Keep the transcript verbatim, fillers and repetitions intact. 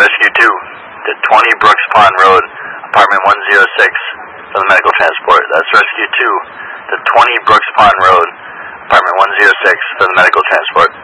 Rescue two to twenty Brooks Pond Road, apartment one oh six for the medical transport. That's Rescue two to twenty Brooks Pond Road, apartment one oh six for the medical transport.